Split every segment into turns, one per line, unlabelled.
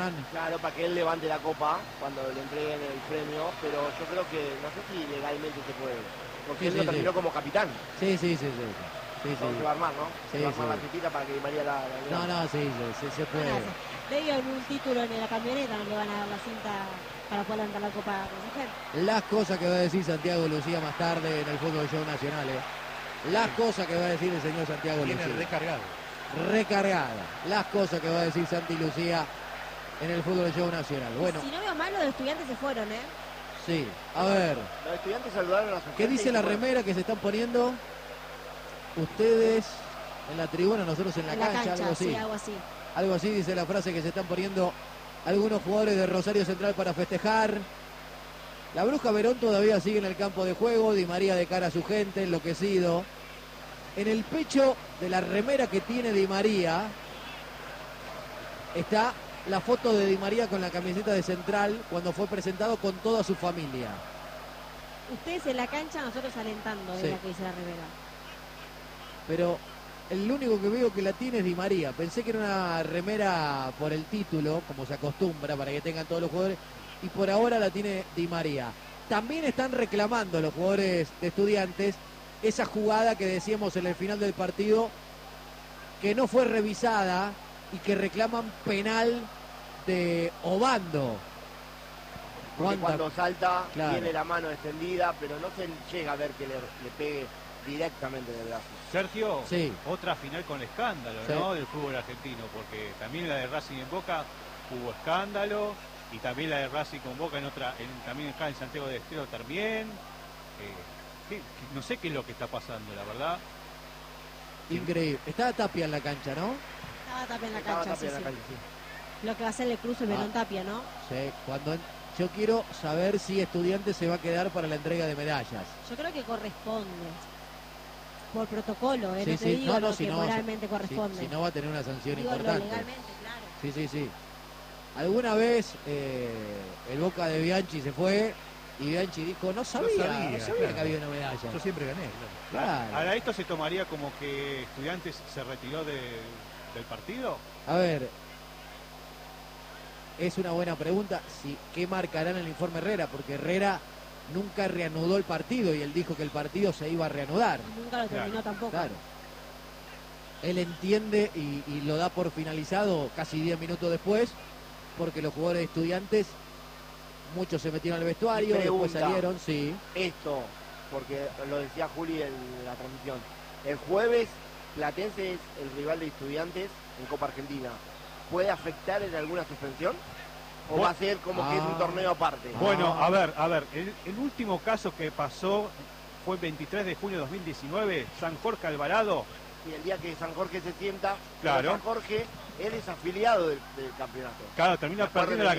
Hernán.
Claro, para que él levante la copa cuando le entreguen el premio, pero yo creo que no sé si legalmente se puede, porque él lo terminó como capitán.
Sí.
Se va a armar, ¿no? Se va a armar la cintita para que Di María la
No, sí, se puede.
Le dieron un título en la camioneta, no le van a dar la cinta para poder levantar la copa a mujer.
Las cosas que va a decir Santiago Lucía más tarde en el Fútbol Show Nacional, Las cosas que va a decir el señor Santiago Lucía.
Viene
Recargada. Las cosas que va a decir Santi Lucía en el Fútbol Show Nacional. Bueno.
Si no veo mal, los estudiantes se fueron,
Sí, a ver.
Los estudiantes saludaron a su
¿Qué dice la remera que se están poniendo? Ustedes en la tribuna, nosotros en la cancha, algo así.
Sí, algo así.
Algo así dice la frase que se están poniendo algunos jugadores de Rosario Central para festejar. La Bruja Verón todavía sigue en el campo de juego. Di María de cara a su gente, enloquecido. En el pecho de la remera que tiene Di María está la foto de Di María con la camiseta de Central cuando fue presentado con toda su familia.
Ustedes en la cancha, nosotros alentando, es lo que dice la remera.
Pero el único que veo que la tiene es Di María. Pensé que era una remera por el título, como se acostumbra, para que tengan todos los jugadores. Y por ahora la tiene Di María. También están reclamando los jugadores de Estudiantes esa jugada que decíamos en el final del partido, que no fue revisada y que reclaman penal de Obando.
Porque cuando salta, tiene la mano extendida, pero no se llega a ver que le pegue directamente del brazo.
Sergio, otra final con escándalo, ¿no? Del fútbol argentino, porque también la de Racing en Boca hubo escándalo, y también la de Racing con Boca también acá en Santiago del Estero también. No sé qué es lo que está pasando, la verdad.
Increíble. Estaba Tapia en la cancha, ¿no?
Estaba Tapia en la cancha, sí. Lo que va a hacer el cruce Belón Tapia, ¿no?
Sí, yo quiero saber si Estudiantes se va a quedar para la entrega de medallas.
Yo creo que corresponde. Por protocolo, no te digo lo que moralmente corresponde.
Si no va a tener una sanción importante.
Legalmente, claro.
Sí. Alguna vez el Boca de Bianchi se fue y Bianchi dijo, no sabía que había una medalla.
Yo siempre gané.
Claro. Ahora, ¿esto se tomaría como que Estudiantes se retiró del partido?
A ver, es una buena pregunta. ¿Qué marcará en el informe Herrera? Porque Herrera nunca reanudó el partido y él dijo que el partido se iba a reanudar.
Nunca lo terminó tampoco.
Claro. Él entiende y lo da por finalizado casi 10 minutos después, porque los jugadores de Estudiantes, muchos se metieron al vestuario, después salieron,
Esto, porque lo decía Juli en la transmisión, el jueves Platense es el rival de Estudiantes en Copa Argentina. ¿Puede afectar en alguna suspensión? ¿O va a ser como que es un torneo aparte?
Bueno, a ver, el último caso que pasó fue el 23 de junio de 2019, San Jorge Alvarado.
Y el día que San Jorge se sienta,
claro.
San Jorge, él es afiliado del campeonato.
Claro, termina perdiendo la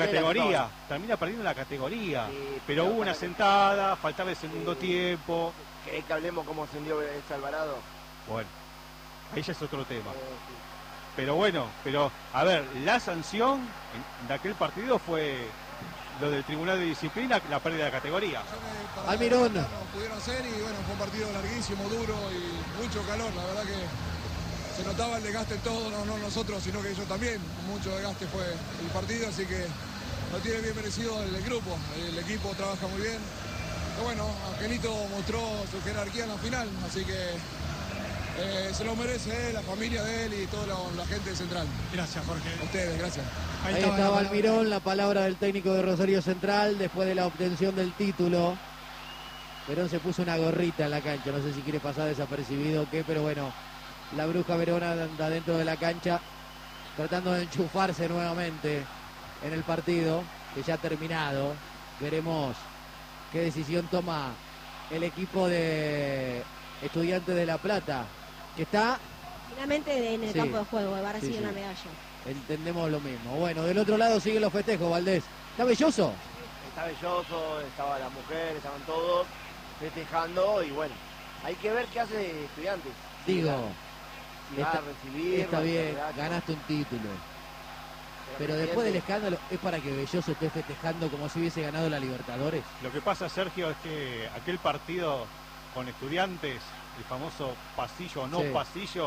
categoría. Sí, pero hubo una sentada, faltaba el segundo tiempo.
¿Querés que hablemos cómo ascendió ese Alvarado?
Bueno, ahí ya es otro tema. Pero bueno, a ver, la sanción de aquel partido fue lo del Tribunal de Disciplina, la pérdida de categoría.
Almirón.
No pudieron hacer y bueno, fue un partido larguísimo, duro y mucho calor. La verdad que se notaba el desgaste en todo, no nosotros, sino que ellos también. Mucho desgaste fue el partido, así que lo tiene bien merecido el grupo. El equipo trabaja muy bien. Pero bueno, Angelito mostró su jerarquía en la final, así que se lo merece la familia de él y toda la gente de Central.
Gracias, Jorge.
A ustedes, gracias.
Ahí estaba Almirón, la palabra del técnico de Rosario Central después de la obtención del título. Verón se puso una gorrita en la cancha, no sé si quiere pasar desapercibido o qué, pero bueno, la Bruja Verón anda dentro de la cancha tratando de enchufarse nuevamente en el partido que ya ha terminado. Veremos qué decisión toma el equipo de Estudiantes de La Plata, que está
finalmente en el campo de juego, va a recibir una medalla.
Entendemos lo mismo. Bueno, del otro lado siguen los festejos, Valdés. ¿Está belloso?
Está belloso, estaba la mujer, estaban todos festejando y bueno, hay que ver qué hace Estudiantes.
Si va
a recibir.
Está bien, ganaste un título. Pero después del escándalo, ¿es para que Belloso esté festejando como si hubiese ganado la Libertadores?
Lo que pasa, Sergio, es que aquel partido con Estudiantes, el famoso pasillo o no pasillo,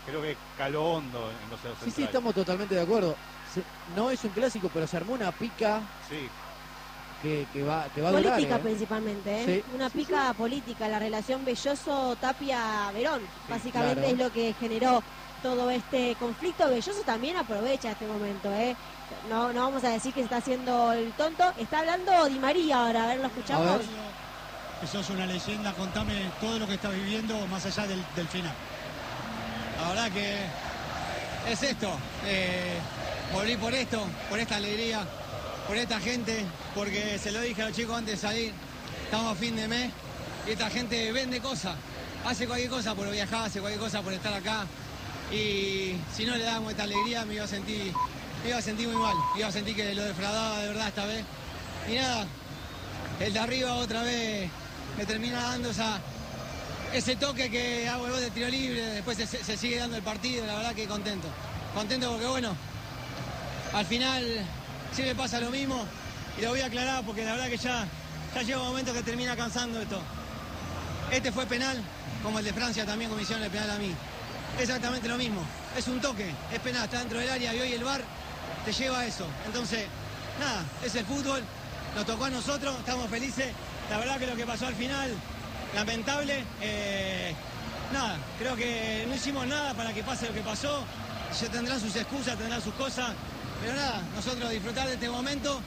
creo que caló hondo en los centrales.
Sí, estamos totalmente de acuerdo. No es un clásico, pero se armó una pica.
Sí.
Que va a durar.
Política principalmente,
Sí.
Una pica política, la relación Belloso-Tapia-Verón, básicamente
claro.
es lo que generó todo este conflicto. Belloso también aprovecha este momento, No vamos a decir que se está haciendo el tonto. Está hablando Di María ahora, a ver, ¿lo escuchamos?
Que sos una leyenda, contame todo lo que estás viviendo más allá del final.
La verdad que es esto, volví por esto, por esta alegría, por esta gente, porque se lo dije a los chicos antes de salir, estamos a fin de mes y esta gente vende cosas, hace cualquier cosa por viajar, hace cualquier cosa por estar acá y si no le damos esta alegría me iba a sentir muy mal, iba a sentir que lo defraudaba de verdad esta vez y nada, el de arriba otra vez me termina dando ese toque que hago el gol de tiro libre, después se sigue dando el partido, la verdad que contento porque bueno, al final siempre pasa lo mismo y lo voy a aclarar porque la verdad que ya llega un momento que termina cansando esto. Este fue penal, como el de Francia también, como hicieron el penal a mí. Exactamente lo mismo, es un toque, es penal, está dentro del área y hoy el VAR te lleva a eso. Entonces, nada, es el fútbol, nos tocó a nosotros, estamos felices. La verdad que lo que pasó al final, lamentable. Nada, creo que no hicimos nada para que pase lo que pasó. Ya tendrán sus excusas, tendrán sus cosas. Pero nada, nosotros disfrutar de este momento,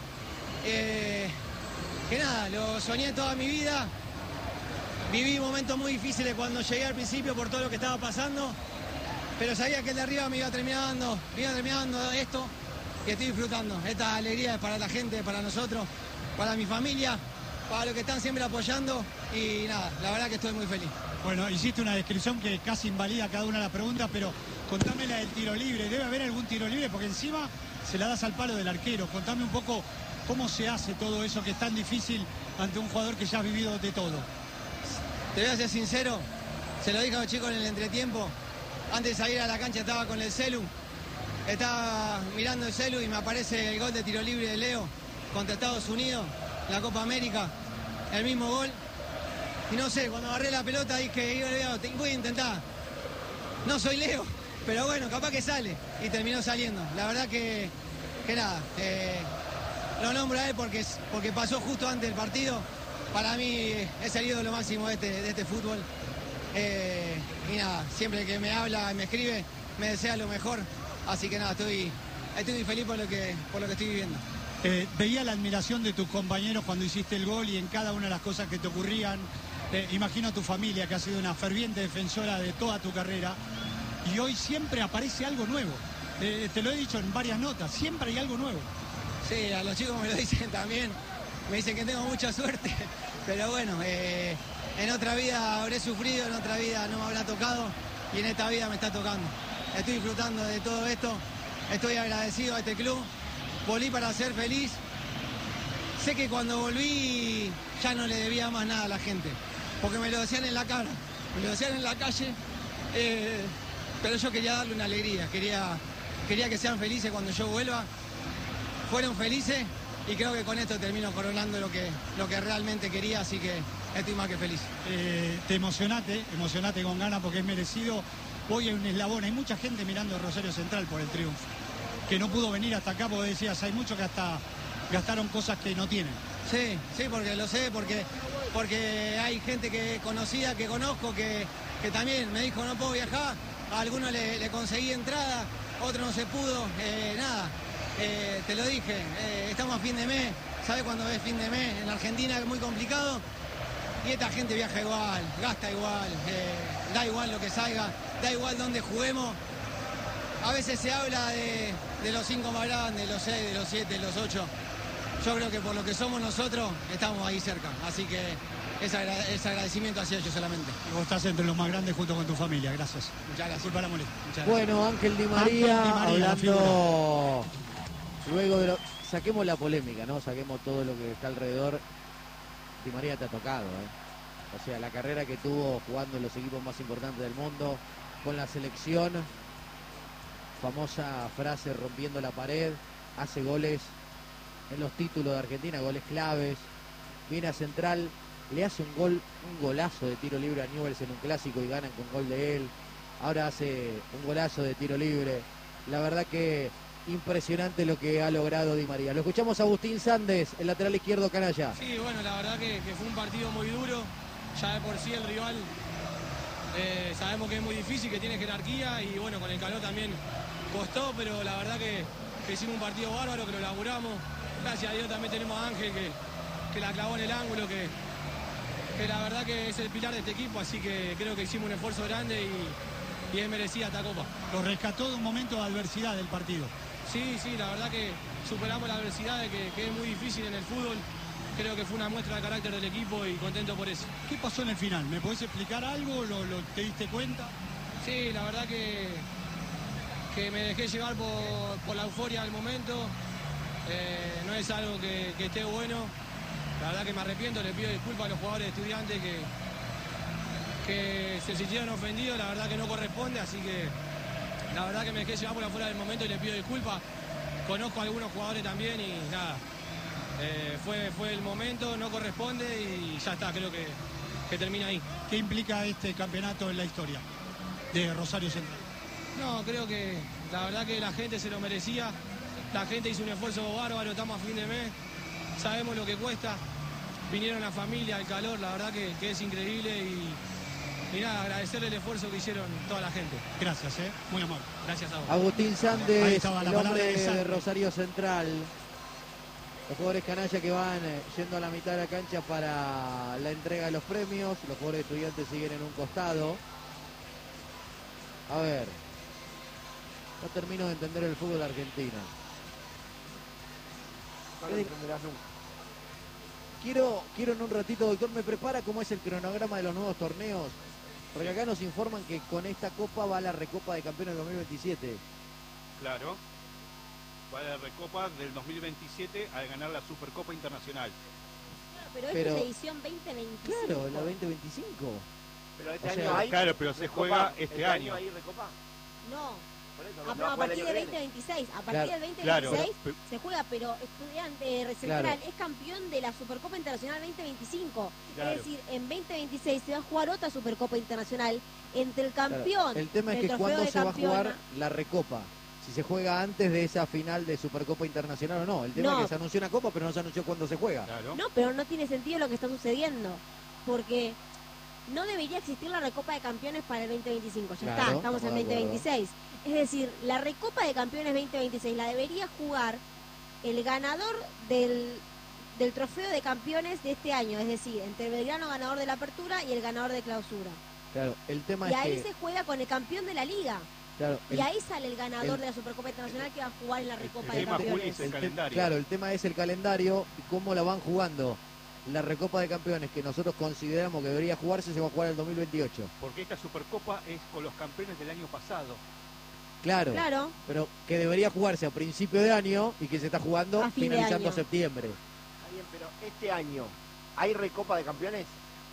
que nada, lo soñé toda mi vida, viví momentos muy difíciles cuando llegué al principio por todo lo que estaba pasando, pero sabía que el de arriba me iba terminando esto, que estoy disfrutando. Esta alegría es para la gente, para nosotros, para mi familia, para los que están siempre apoyando y nada, la verdad que estoy muy feliz.
Bueno, hiciste una descripción que casi invalida cada una de las preguntas, pero contame la del tiro libre. ¿Debe haber algún tiro libre? Porque encima se la das al palo del arquero. Contame un poco cómo se hace todo eso que es tan difícil ante un jugador que ya ha vivido de todo.
Te voy a ser sincero, se lo dije a los chicos en el entretiempo. Antes de salir a la cancha estaba con el celu. Estaba mirando el celu y me aparece el gol de tiro libre de Leo contra Estados Unidos, la Copa América, el mismo gol. Y no sé, cuando agarré la pelota dije, voy a intentar. No soy Leo, pero bueno, capaz que sale. Y terminó saliendo. La verdad que nada, lo nombro a él porque pasó justo antes del partido. Para mí es el ídolo máximo de este fútbol. Y nada, siempre que me habla, me escribe, me desea lo mejor. Así que nada, estoy muy feliz por lo que estoy viviendo.
Veía la admiración de tus compañeros cuando hiciste el gol y en cada una de las cosas que te ocurrían. Imagino a tu familia, que ha sido una ferviente defensora de toda tu carrera. Y hoy siempre aparece algo nuevo. Te lo he dicho en varias notas, siempre hay algo nuevo.
Sí, a los chicos me lo dicen también. Me dicen que tengo mucha suerte. Pero bueno, en otra vida habré sufrido, en otra vida no me habrá tocado. Y en esta vida me está tocando. Estoy disfrutando de todo esto. Estoy agradecido a este club. Volví para ser feliz. Sé que cuando volví ya no le debía más nada a la gente. Porque me lo decían en la cara, me lo decían en la calle. Pero yo quería darle una alegría. Quería que sean felices cuando yo vuelva. Fueron felices y creo que con esto termino coronando lo que realmente quería. Así que estoy más que feliz.
Te emocionate con ganas porque es merecido. Hoy hay un eslabón, hay mucha gente mirando Rosario Central por el triunfo. Que no pudo venir hasta acá porque decías, hay muchos que hasta gastaron cosas que no tienen.
Sí, porque lo sé, porque hay gente conocida que conozco que también me dijo no puedo viajar, a algunos le conseguí entrada, otro no se pudo, nada, te lo dije, estamos a fin de mes, ¿sabes cuándo es fin de mes? En Argentina es muy complicado y esta gente viaja igual, gasta igual, da igual lo que salga, da igual dónde juguemos. A veces se habla de los 5 más grandes, de los 6, de los 7, de los 8. Yo creo que por lo que somos nosotros, estamos ahí cerca. Así que es agradecimiento hacia ellos solamente.
Y vos estás entre los más grandes junto con tu familia. Gracias.
Muchas gracias.
Disculpa la molestia. Muchas
Bueno, Ángel Di María, hablando luego de saquemos la polémica, ¿no? Saquemos todo lo que está alrededor. Di María te ha tocado, ¿eh? O sea, la carrera que tuvo jugando en los equipos más importantes del mundo, con la selección, famosa frase rompiendo la pared, hace goles en los títulos de Argentina, goles claves, viene a Central, le hace un golazo de tiro libre a Newell's en un clásico y ganan con gol de él. ahora hace un golazo de tiro libre. La verdad que impresionante lo que ha logrado Di María. Lo escuchamos a Agustín Sández, el lateral izquierdo canalla.
Sí, bueno, la verdad que fue un partido muy duro. Ya de por sí el rival sabemos que es muy difícil, que tiene jerarquía y bueno, con el calor también costó, pero la verdad que hicimos un partido bárbaro, que lo laburamos. Gracias a Dios también tenemos a Ángel que la clavó en el ángulo, que la verdad que es el pilar de este equipo, así que creo que hicimos un esfuerzo grande y es merecida esta copa.
Lo rescató de un momento de adversidad del partido.
Sí, la verdad que superamos la adversidad de que es muy difícil en el fútbol. Creo que fue una muestra de carácter del equipo y contento por eso.
¿Qué pasó en el final? ¿Me podés explicar algo? ¿Te diste cuenta?
Sí, la verdad que me dejé llevar por la euforia del momento. No es algo que esté bueno. La verdad que me arrepiento, le pido disculpas a los jugadores de Estudiantes que se sintieron ofendidos. La verdad que no corresponde, así que la verdad que me dejé llevar por la fuera del momento y le pido disculpas. Conozco a algunos jugadores también y nada. Fue el momento, no corresponde y ya está, creo que termina ahí.
¿Qué implica este campeonato en la historia de Rosario Central?
No, creo que la verdad que la gente se lo merecía. La gente hizo un esfuerzo bárbaro, estamos a fin de mes, sabemos lo que cuesta. Vinieron la familia, el calor, la verdad que es increíble y nada, agradecerle el esfuerzo que hicieron toda la gente.
Gracias, muy amable.
Gracias a vos.
Agustín Sández,
Ahí estaba la
el
palabra
hombre
de Sández.
de Rosario Central. Los jugadores canalla que van yendo a la mitad de la cancha para la entrega de los premios. Los jugadores Estudiantes siguen en un costado. A ver. No termino de entender el fútbol argentino.
No lo entenderás nunca.
Quiero en un ratito, doctor, me prepara cómo es el cronograma de los nuevos torneos. Porque acá nos informan que con esta copa va la Recopa de Campeones 2027.
Claro. Va a la Recopa del 2027 al ganar la Supercopa Internacional.
Pero esta
Pero-
es edición 2025.
Claro, la 2025.
Pero este
O sea,
año hay.
claro, pero se
Recopa.
juega este año.
¿Hay Recopa?
No,
Por eso,
a,
no
a
va a jugar el
partir
año
del
que viene.
2026. A partir
Claro,
del 2026
claro,
se juega, pero Estudiante Central es campeón de la Supercopa Internacional 2025.
Claro.
Es decir, en 2026 se va a jugar otra Supercopa Internacional entre el
Claro,
campeón.
el tema es
del
que
trofeo
cuándo
de
se va a jugar
campeona.
la Recopa. Si se juega antes de esa final de Supercopa Internacional o no. El tema
No.
es que se anunció una copa, pero no se anunció cuándo se juega.
Claro.
No, pero no tiene sentido lo que está sucediendo. Porque no debería existir la Recopa de Campeones para el 2025. Ya
Claro,
está, estamos en
estamos de acuerdo.
2026. Es decir, la Recopa de Campeones 2026 la debería jugar el ganador del trofeo de campeones de este año. Es decir, entre el Belgrano ganador de la apertura y el ganador de clausura.
Claro, el tema
Y
es
ahí
que...
se juega con el campeón de la liga.
Claro,
Y ahí sale el ganador
el-
de la Supercopa Internacional que va a jugar en la Recopa
el
de
tema, Juli,
Campeones.
es el calendario.
Claro, el tema es el calendario y cómo la van jugando. La Recopa de Campeones que nosotros consideramos que debería jugarse se va a jugar en el 2028.
Porque esta Supercopa es con los campeones del año pasado.
Claro,
Claro.
pero que debería jugarse a principio de año y que se está jugando
A fin de
finalizando
año.
septiembre.
Está bien, pero este año, ¿hay Recopa de Campeones?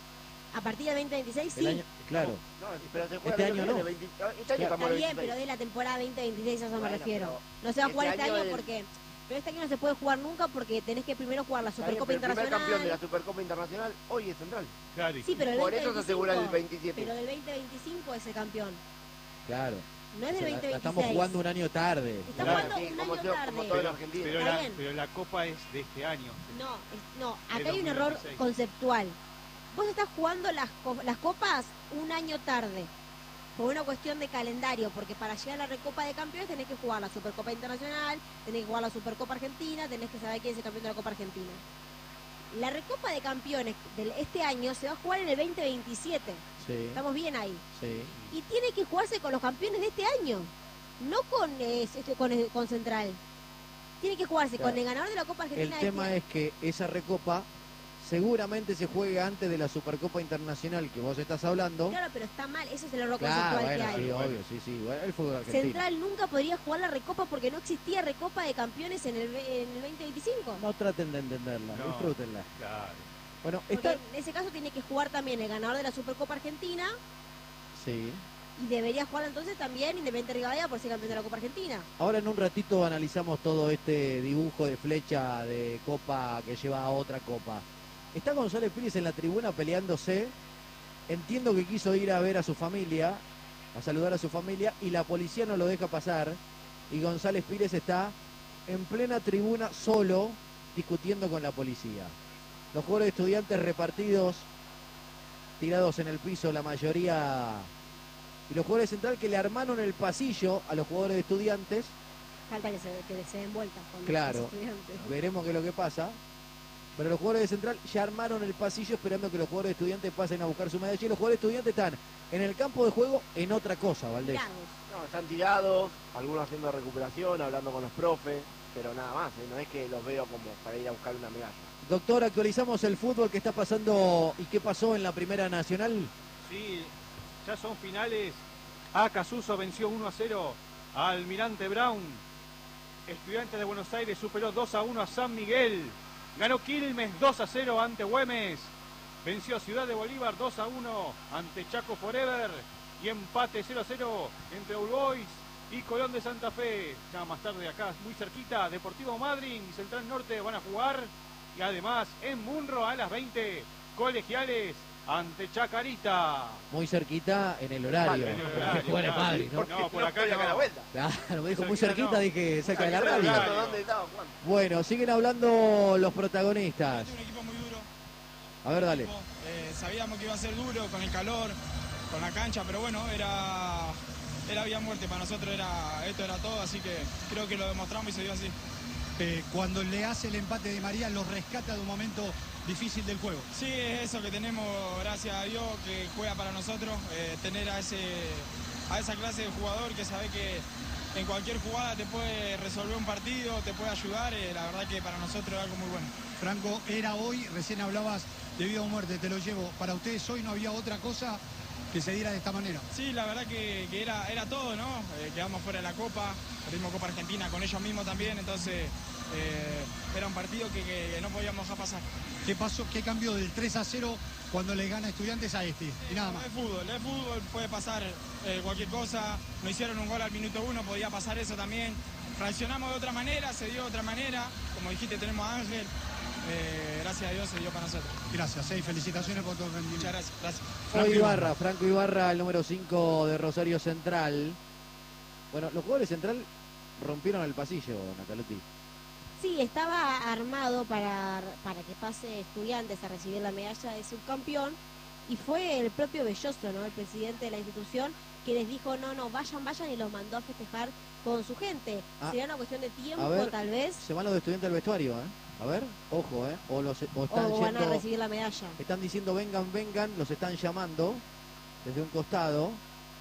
A partir del 2026
El
sí.
año, claro.
No, pero se juega
Este
el
año
que
no.
viene, este año
Claro.
estamos
Está
en el
bien,
26.
pero de la temporada 2026 a eso me
Bueno,
refiero.
pero
No se va a jugar este año
del-
porque... Pero este año no se puede jugar nunca porque tenés que primero jugar la
Está bien,
Supercopa
pero el primer campeón de la
Internacional.
Supercopa Internacional hoy es Central.
Claro, y
Sí, pero el
Por eso se
2025,
asegura el 27.
Pero del 2025 es el campeón.
Claro.
No es
O
del
sea, la
2026.
estamos jugando un año tarde.
Está
Claro.
jugando
Sí,
un
como
año
todo-
tarde.
como todo en Argentina.
pero,
Está bien.
pero la Copa es de este año.
No,
De
acá hay un error
2026.
conceptual. Vos estás jugando las copas un año tarde. Por una cuestión de calendario, porque para llegar a la Recopa de Campeones tenés que jugar la Supercopa Internacional, tenés que jugar la Supercopa Argentina, tenés que saber quién es el campeón de la Copa Argentina. La Recopa de Campeones de este año se va a jugar en el 2027.
Sí,
Estamos bien ahí.
sí.
Y tiene que jugarse con los campeones de este año, no con Central. Tiene que jugarse
Claro.
con el ganador de la Copa
El
Argentina de
tema
este
es que esa recopa seguramente se juegue antes de la Supercopa Internacional que vos estás hablando.
Claro, pero está mal, ese es el error
Claro,
conceptual
bueno,
que hay.
sí, obvio, sí, bueno, el fútbol argentino.
Central nunca podría jugar la Recopa porque no existía Recopa de Campeones en el 2025.
No traten de entenderla,
No.
disfrútenla.
Claro.
Bueno,
Porque
está...
en ese caso tiene que jugar también el ganador de la Supercopa Argentina
Sí.
y debería jugar entonces también Independiente Rivadavia por ser campeón de la Copa Argentina.
Ahora en un ratito analizamos todo este dibujo de flecha de copa que lleva a otra copa. Está González Pires en la tribuna peleándose. Entiendo que quiso ir a ver a su familia a saludar a su familia y la policía no lo deja pasar y González Pires está en plena tribuna solo discutiendo con la policía. Los jugadores de Estudiantes repartidos, tirados en el piso la mayoría, y los jugadores de Central que le armaron el pasillo a los jugadores de Estudiantes.
Falta que se den vueltas con
Claro,
los Estudiantes.
veremos qué es lo que pasa. Pero los jugadores de Central ya armaron el pasillo esperando que los jugadores de Estudiantes pasen a buscar su medalla. Y los jugadores de Estudiantes están en el campo de juego en otra cosa, Valdés.
Tirados.
No, están tirados, algunos haciendo recuperación, hablando con los profes, pero nada más, no es que los veo como para ir a buscar una medalla.
Doctor, actualizamos el fútbol que está pasando y qué pasó en la Primera Nacional.
Sí, ya son finales. Acasuso venció 1-0 a Almirante Brown. Estudiantes de Buenos Aires superó 2-1 a San Miguel. Ganó Quilmes 2-0 ante Güemes. Venció a Ciudad de Bolívar 2-1 ante Chaco Forever. Y empate 0-0 entre All Boys y Colón de Santa Fe. Ya más tarde acá, muy cerquita, Deportivo Madryn y Central Norte van a jugar. Y además en Munro a las 20, Colegiales ante Chacarita.
Muy cerquita en el horario.
En el horario,
Que juegue
claro.
Madrid, ¿no?
No, por acá
estoy acá a la
no.
vuelta.
Claro, me dijo muy
Cerquita
cerquita,
no.
dije cerca de la
Cerquita del
radio.
horario.
¿Dónde estaba, Juan?
Bueno, siguen hablando los protagonistas.
Un equipo muy duro.
A ver, dale.
Sabíamos que iba a ser duro con el calor, con la cancha, pero bueno, era vida o muerte. Para nosotros esto era todo, así que creo que lo demostramos y se dio así.
Cuando le hace el empate de María, los rescata de un momento difícil del juego.
Sí, es eso que tenemos, gracias a Dios, que juega para nosotros, tener a esa clase de jugador que sabe que en cualquier jugada te puede resolver un partido, te puede ayudar, la verdad que para nosotros es algo muy bueno.
Franco, era hoy, recién hablabas de vida o muerte, te lo llevo. Para ustedes hoy no había otra cosa que se diera de esta manera.
Sí, la verdad que era todo, ¿no? Quedamos fuera de la Copa, perdimos Copa Argentina con ellos mismos también, entonces era un partido que no podíamos dejar pasar.
¿Qué pasó? ¿Qué cambió del 3-0 cuando le gana Estudiantes a este? Y nada más.
Es fútbol, puede pasar cualquier cosa. Nos hicieron un gol al minuto 1, podía pasar eso también. Reaccionamos de otra manera, se dio de otra manera. Como dijiste, tenemos a Ángel. Gracias a Dios se dio para nosotros.
Gracias, felicitaciones por todo el rendimiento.
Muchas gracias.
Franco Ibarra, el número 5 de Rosario Central. Bueno, los jugadores de Central rompieron el pasillo, Natalotti.
Sí, estaba armado para que pase Estudiantes a recibir la medalla de subcampeón y fue el propio Belloso, ¿no? El presidente de la institución, que les dijo no, vayan y los mandó a festejar con su gente. Sería una cuestión de tiempo, tal vez.
Se van los de Estudiantes al vestuario, ¿eh? A ver, ojo, ¿eh? O están
van a recibir la medalla.
Están diciendo vengan, los están llamando desde un costado.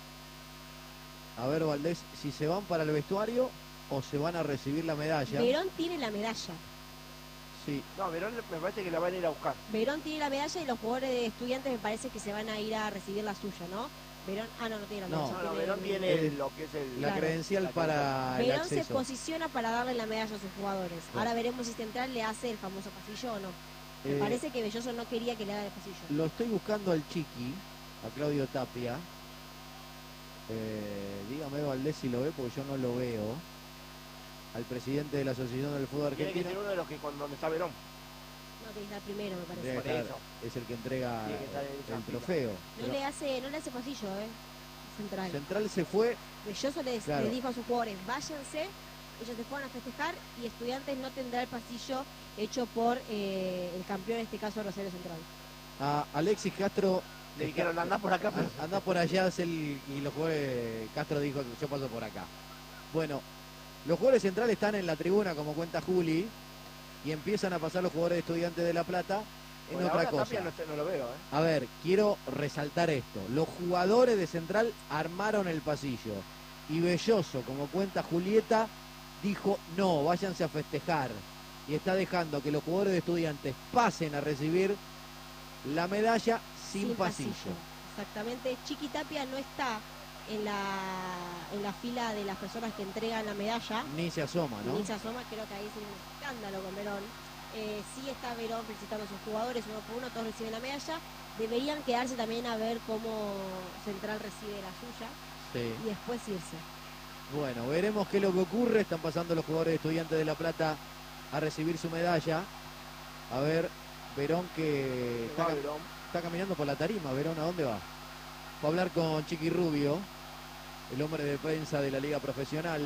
A ver, Valdés, si se van para el vestuario o se van a recibir la medalla.
Verón tiene la medalla.
Sí.
No, Verón me parece que la van a ir a buscar.
Verón tiene la medalla y los jugadores de Estudiantes me parece que se van a ir a recibir la suya, ¿no? Verón, no tiene la medalla.
No, Verón tiene lo que es
la credencial para el
Verón
acceso.
se posiciona para darle la medalla a sus jugadores. Ahora veremos si Central le hace el famoso pasillo o no. Me parece que Belloso no quería que le haga el pasillo.
Lo estoy buscando al Chiqui, a Claudio Tapia. Dígame, Valdés, si lo ve, porque yo no lo veo. Al presidente de la Asociación del Fútbol Argentino.
Tiene que ser uno de los que donde está Verón.
No, tiene que estar primero, me parece.
Por eso.
Es el que entrega
Tiene que estar en esa
el
fila.
trofeo.
No le hace pasillo, Central.
Central se fue.
Belloso les dijo a sus jugadores, váyanse, ellos se fueron a festejar y Estudiantes no tendrá el pasillo hecho por el campeón, en este caso Rosario Central.
A Alexis Castro
le dijeron anda por acá,
anda por allá, y los jugadores, Castro dijo yo paso por acá. Bueno, los jugadores centrales están en la tribuna, como cuenta Juli, y empiezan a pasar los jugadores de Estudiantes de La Plata en otra cosa.
Tapia no lo veo,
A ver, quiero resaltar esto. Los jugadores de Central armaron el pasillo y Belloso, como cuenta Julieta, dijo no, váyanse a festejar, y está dejando que los jugadores de Estudiantes pasen a recibir la medalla sin pasillo.
Exactamente. Chiqui Tapia no está en la fila de las personas que entregan la medalla.
Ni se asoma, ¿no?
Ni se asoma, creo que ahí sería un escándalo con Verón. Sí está Verón felicitando a sus jugadores, uno por uno, todos reciben la medalla. Deberían quedarse también a ver cómo Central recibe la suya y después irse.
Bueno, veremos qué es lo que ocurre. Están pasando los jugadores de Estudiantes de La Plata a recibir su medalla. A ver, Verón que está caminando por la tarima. Verón, ¿a dónde va? Va a hablar con Chiqui Rubio. el hombre de prensa de la liga profesional,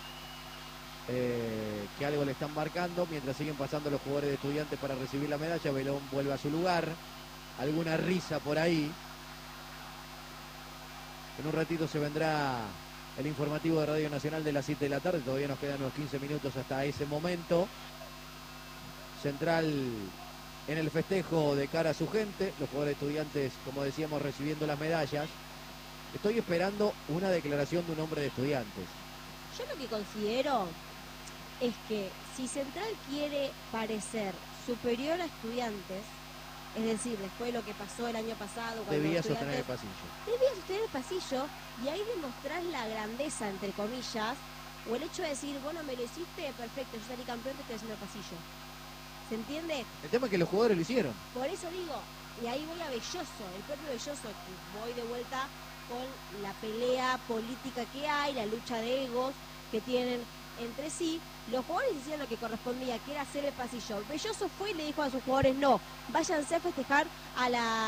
que algo le están marcando, mientras siguen pasando los jugadores de Estudiantes para recibir la medalla. Belón vuelve a su lugar, alguna risa por ahí. En un ratito se vendrá el informativo de Radio Nacional de las 7 de la tarde, todavía nos quedan unos 15 minutos hasta ese momento. Central en el festejo de cara a su gente, los jugadores de Estudiantes, como decíamos, recibiendo las medallas. Estoy esperando una declaración de un hombre de Estudiantes.
Yo lo que considero es que si Central quiere parecer superior a Estudiantes, es decir, después de lo que pasó el año pasado, cuando
Debía
Estudiantes
sostener el pasillo.
debía sostener el pasillo y ahí demostrar la grandeza, entre comillas, o el hecho de decir, bueno, me lo hiciste, perfecto, yo salí campeón, te estoy haciendo el pasillo. ¿Se entiende?
El tema es que los jugadores lo hicieron.
Por eso digo, y ahí voy a Belloso, el propio Belloso, que voy de vuelta con la pelea política que hay, la lucha de egos que tienen entre sí. Los jugadores hicieron lo que correspondía, que era hacer el pasillo. Belloso fue y le dijo a sus jugadores, no, váyanse a festejar a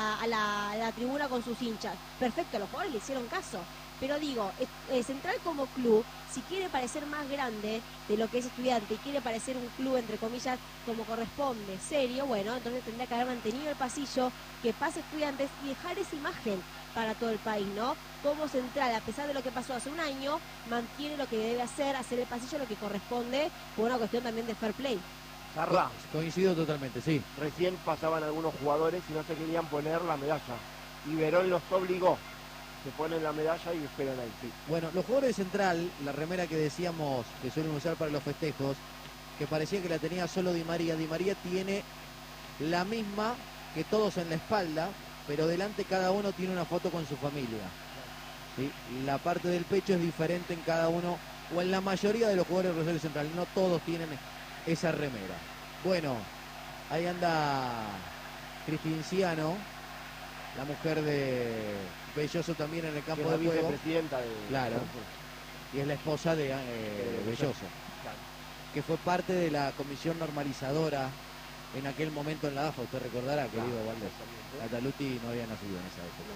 la tribuna con sus hinchas. Perfecto, los jugadores le hicieron caso. Pero digo, Central como club, si quiere parecer más grande de lo que es Estudiante y quiere parecer un club, entre comillas, como corresponde, serio, bueno, entonces tendría que haber mantenido el pasillo, que pase Estudiantes y dejar esa imagen para todo el país, ¿no? Como Central, a pesar de lo que pasó hace un año, mantiene lo que debe hacer el pasillo, lo que corresponde, por una cuestión también de fair play.
Zarra,
Coincido totalmente, sí.
recién pasaban algunos jugadores y no se querían poner la medalla. Y Verón los obligó. Se ponen la medalla y esperan ahí, sí.
Bueno, los jugadores de Central, la remera que decíamos que suelen usar para los festejos, que parecía que la tenía solo Di María. Di María tiene la misma que todos en la espalda, pero delante cada uno tiene una foto con su familia. ¿Sí? La parte del pecho es diferente en cada uno, o en la mayoría de los jugadores de Rosario Central. No todos tienen esa remera. Bueno, ahí anda Cristinciano, la mujer de Belloso también en el campo de juego.
Vicepresidenta de...
Claro. Y es la esposa de Belloso, que fue parte de la comisión normalizadora en aquel momento en la AFA. Usted recordará, querido Valdés. Cataluti no había nacido en esa época.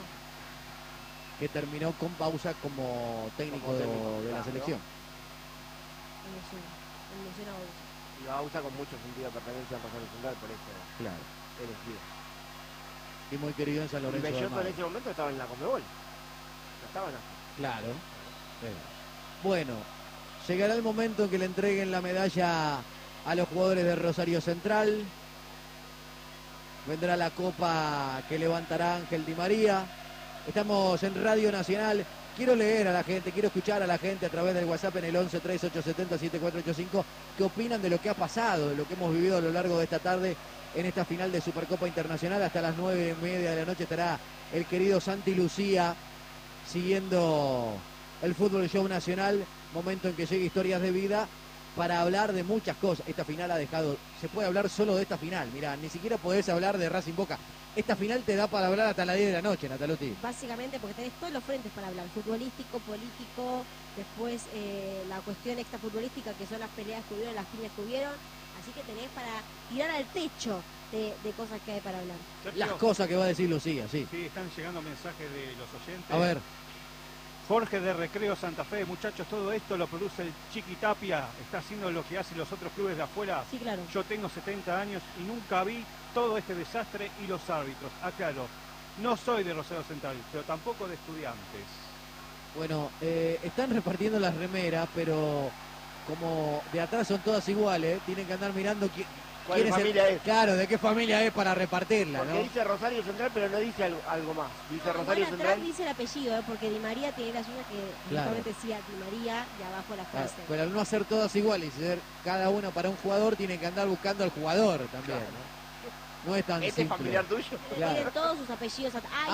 Que terminó con Bausa como técnico de la selección.
Y Bausa con mucho sentido de pertenencia en Rosario Central, por eso
Claro.
elegido.
Y muy querido en San
Y
Lorenzo de
Belloso en
Almagro.
ese momento estaba en la Conmebol. No estaban así.
Claro. Bueno, llegará el momento en que le entreguen la medalla a los jugadores de Rosario Central. Vendrá la copa que levantará Ángel Di María. Estamos en Radio Nacional. Quiero leer a la gente, quiero escuchar a la gente a través del WhatsApp en el 11-3870-7485 qué opinan de lo que ha pasado, de lo que hemos vivido a lo largo de esta tarde en esta final de Supercopa Internacional. Hasta las 9:30 de la noche estará el querido Santi Lucía siguiendo el Fútbol Show Nacional, momento en que llega Historias de Vida, para hablar de muchas cosas. Esta final ha dejado, se puede hablar solo de esta final, mirá, ni siquiera podés hablar de Racing Boca. Esta final te da para hablar hasta las 10 de la noche, Natalotti.
Básicamente porque tenés todos los frentes para hablar, futbolístico, político, después la cuestión extrafutbolística, que son las peleas que hubieron, las piñas que hubieron, así que tenés para tirar al techo de cosas que hay para hablar.
Sergio,
Las cosas que va a decir Lucía, sí.
Sí, están llegando mensajes de los oyentes.
A ver.
Jorge de Recreo Santa Fe, muchachos, todo esto lo produce el Chiqui Tapia, está haciendo lo que hacen los otros clubes de afuera.
Sí, claro.
Yo tengo 70 años y nunca vi todo este desastre y los árbitros. Aclaro, no soy de Rosario Central, pero tampoco de Estudiantes.
Bueno, están repartiendo las remeras, pero como de atrás son todas iguales, tienen que andar mirando
¿Cuál familia es?
Claro, de qué familia es para repartirla,
Porque
¿no?
dice Rosario Central, pero no dice algo más. Dice Rosario
Igual
Central.
atrás dice el apellido, porque Di María tiene las uñas que
Claro.
justamente decía Di María y abajo la frase.
Pero al no hacer todas iguales y ser cada una para un jugador, tienen que andar buscando al jugador también, ¿no? No es tan
¿Este es
simple.
familiar tuyo?
Claro.
Tienen todos sus apellidos atrás. ¡Ay,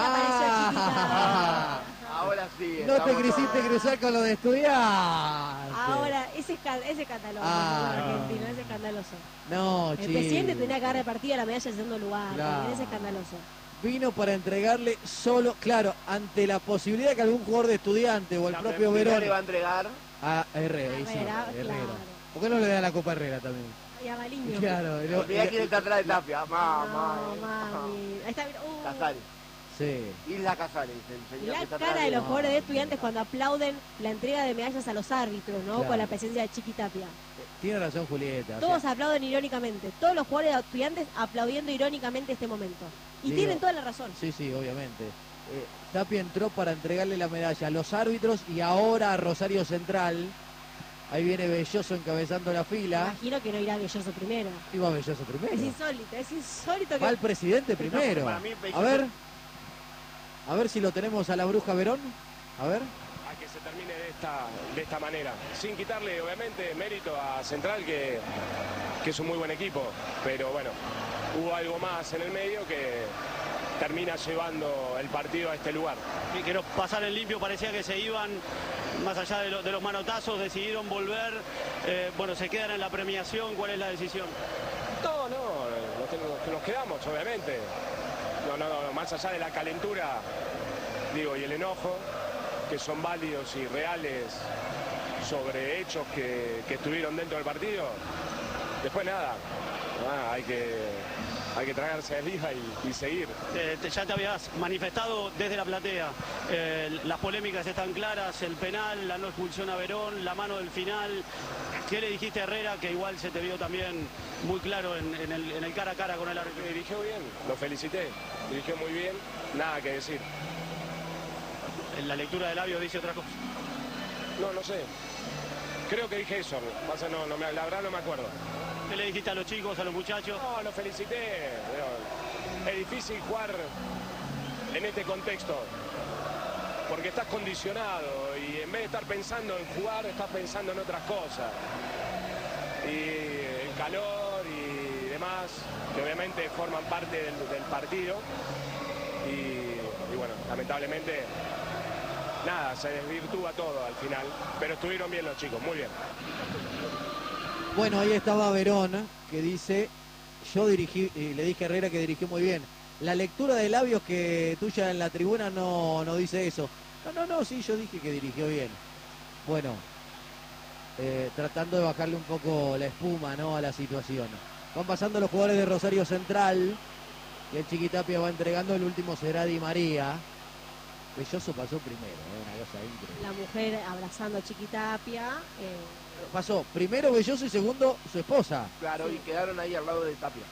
Ah.
apareció Chiquita!
Ahora sí.
No te
estamos
quisiste
todos.
cruzar con lo de estudiar.
Ahora, ese escandaloso,
Ah, no.
argentino, ese escandaloso.
No,
El
chico.
presidente tenía que haber repartido la medalla en segundo lugar,
Claro.
también es escandaloso.
Vino para entregarle solo, claro, ante la posibilidad de que algún jugador de Estudiante o el
La
propio
¿Quién
Verón
le va a entregar?
a Herrera, ahí sí,
Herrera,
Herrera.
claro.
¿Por qué no le da la Copa Herrera también?
Y a Baliño.
Claro,
Mirá quién está atrás de Tapia.
No, mami. Ahí está, mira.
Casari.
Sí.
Isla Casares, el
Y
señor
la
que está
cara
atrás
de los
no,
jugadores de
no,
Estudiantes
no.
cuando aplauden la entrega de medallas a los árbitros, ¿no?
Claro.
Con la presencia de Chiqui Tapia.
Tiene razón Julieta. o
Todos
sea,
aplauden irónicamente. Todos los jugadores de Estudiantes aplaudiendo irónicamente este momento. Y
Digo,
tienen toda la razón.
sí, obviamente. Tapia entró para entregarle la medalla a los árbitros y ahora a Rosario Central. Ahí viene Belloso encabezando la fila.
Imagino que no irá Belloso primero.
Iba Belloso primero.
Es insólito que...
Va el presidente primero.
para mí Belloso-
A ver si lo tenemos a la Bruja Verón. A ver.
A que se termine de esta manera, sin quitarle obviamente mérito a Central, que es un muy buen equipo, pero bueno, hubo algo más en el medio que termina llevando el partido a este lugar.
Y que nos pasaron limpio, parecía que se iban, más allá de los manotazos, decidieron volver, bueno, se quedan en la premiación. ¿Cuál es la decisión?
No, nos quedamos obviamente, no, más allá de la calentura, digo, y el enojo, que son válidos y reales sobre hechos que estuvieron dentro del partido. Después nada, hay que tragarse de viva y seguir.
Ya te habías manifestado desde la platea, las polémicas están claras, el penal, la no expulsión a Verón, la mano del final. ¿Qué le dijiste a Herrera, que igual se te vio también muy claro en el cara a cara con el árbitro?
Dirigió bien, lo felicité, dirigió muy bien, nada que decir.
En la lectura de labios dice otra cosa.
No sé, creo que dije eso, la verdad no me acuerdo.
¿Qué le dijiste a los chicos, a los muchachos?
No, lo felicité, pero es difícil jugar en este contexto, porque estás condicionado y en vez de estar pensando en jugar, estás pensando en otras cosas. Y el calor y demás, que obviamente forman parte del partido. Y bueno, lamentablemente, nada, se desvirtúa todo al final, pero estuvieron bien los chicos, muy bien.
Bueno, ahí estaba Verón, que dice, yo dirigí, y le dije a Herrera que dirigió muy bien. La lectura de labios que tuya en la tribuna no dice eso. No, sí, yo dije que dirigió bien. Bueno, tratando de bajarle un poco la espuma, ¿no?, a la situación. Van pasando los jugadores de Rosario Central, y el Chiqui Tapia va entregando, el último será Di María. Belloso pasó primero, una cosa increíble.
La mujer abrazando a Chiqui Tapia.
Pasó primero Belloso y segundo su esposa.
Claro,
Sí.
y quedaron ahí al lado de Tapia.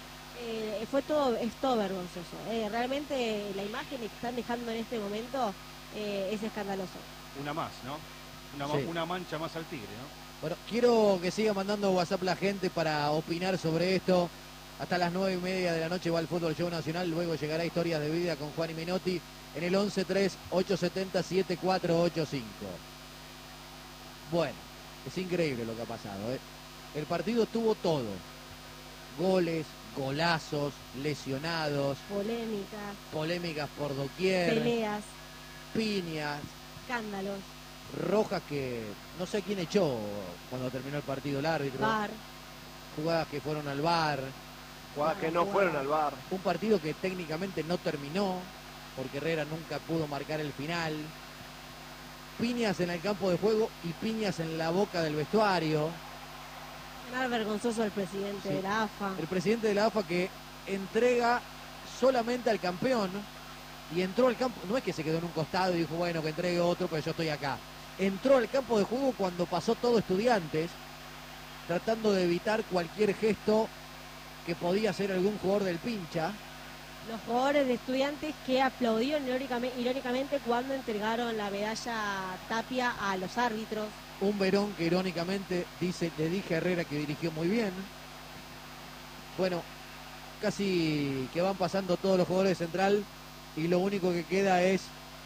Es todo vergonzoso. Realmente la imagen que están dejando en este momento es escandalosa.
Una más, ¿no?
Sí.
Una mancha más al tigre, ¿no?
Bueno, quiero que siga mandando WhatsApp la gente para opinar sobre esto. Hasta las 9:30 de la noche va el Fútbol Show Nacional. Luego llegará Historias de Vida con Juan y Menotti en el 11-3-870-7485. Bueno, es increíble lo que ha pasado, ¿eh? El partido tuvo todo. Goles, golazos, lesionados, polémicas por doquier,
Peleas,
piñas,
escándalos,
rojas que no sé quién echó cuando terminó el partido el árbitro.
VAR.
Jugadas que fueron al VAR.
Jugadas que no fueron al VAR.
Un partido que técnicamente no terminó, porque Herrera nunca pudo marcar el final. Piñas en el campo de juego y piñas en la boca del vestuario.
Ganar vergonzoso al presidente
Sí.
de la AFA.
El presidente de la AFA que entrega solamente al campeón y entró al campo, no es que se quedó en un costado y dijo, bueno, que entregue otro, pero yo estoy acá. Entró al campo de juego cuando pasó todo Estudiantes, tratando de evitar cualquier gesto que podía hacer algún jugador del pincha.
Los jugadores de Estudiantes que aplaudieron irónicamente cuando entregaron la medalla Tapia a los árbitros.
Un Verón que irónicamente le dije a Herrera que dirigió muy bien. Bueno, casi que van pasando todos los jugadores de Central y lo único que queda es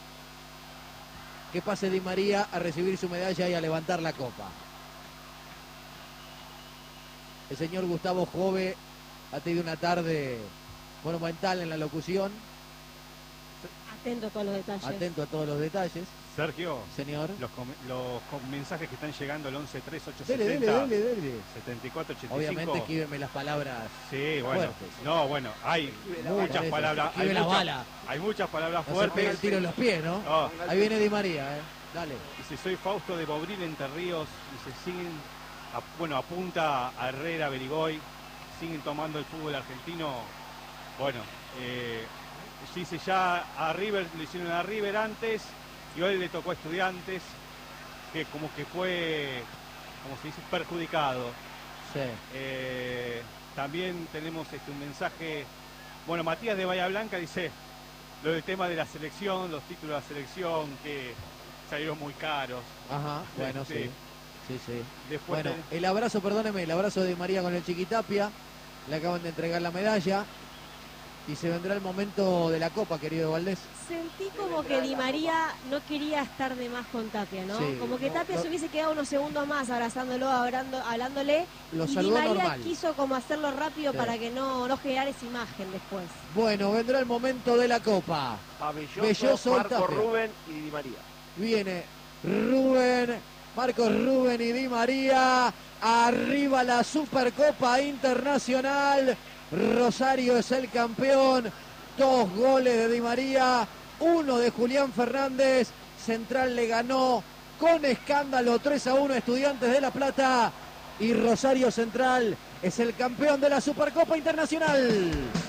que pase Di María a recibir su medalla y a levantar la copa. El señor Gustavo Jove ha tenido una tarde monumental en la locución.
Atento a todos los detalles.
Atento a todos los detalles.
Sergio,
señor,
los mensajes que están llegando al 11 3
Dele.
74 85.
Obviamente esquíveme las palabras
sí, bueno,
fuertes.
No, bueno, hay muchas palabras. Hay muchas palabras
no
fuertes.
se pega el tiro en los pies, ¿no?
Oh.
Ahí viene Di María, Dale.
Dice, soy Fausto de Bobril, Entre Ríos. Dice, apunta a Herrera, Berigoy. Siguen tomando el fútbol argentino. Bueno, dice ya a River, le hicieron a River antes y hoy le tocó a Estudiantes, que como que fue, como se dice, perjudicado.
Sí.
También tenemos un mensaje, bueno, Matías de Bahía Blanca dice lo del tema de la selección, los títulos de la selección que salieron muy caros.
Ajá, bueno, sí. Sí.
Después
bueno, el abrazo, perdóneme, el abrazo de María con el Chiquitapia, le acaban de entregar la medalla y se vendrá el momento de la Copa, querido Valdés.
Sentí como que Di María no quería estar de más con Tapia, ¿no?
Sí,
como que Tapia se hubiese quedado unos segundos más abrazándolo, hablándole.
Lo
y Di
saludó
María
normal.
quiso como hacerlo rápido
Sí.
para que no generar esa imagen después.
Bueno, vendrá el momento de la Copa.
Belloso, Marco
Tapia.
Rubén y Di María.
Viene Rubén, Marcos Rubén y Di María. Arriba la Supercopa Internacional. Rosario es el campeón. 2 goles de Di María, 1 de Julián Fernández. Central le ganó con escándalo 3-1 a Estudiantes de La Plata. Y Rosario Central es el campeón de la Supercopa Internacional.